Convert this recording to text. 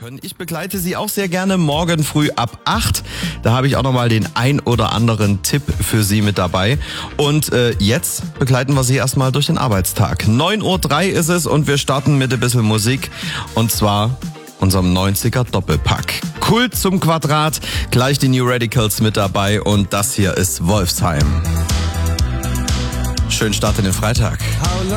können. Ich begleite Sie auch sehr gerne morgen früh ab 8. Da habe ich auch nochmal den ein oder anderen Tipp für Sie mit dabei. Und jetzt begleiten wir Sie erstmal durch den Arbeitstag. 9:03 Uhr ist es und wir starten mit ein bisschen Musik. Und zwar unserem 90er Doppelpack. Kult zum Quadrat, gleich die New Radicals mit dabei und das hier ist Wolfsheim. Schönen Start in den Freitag.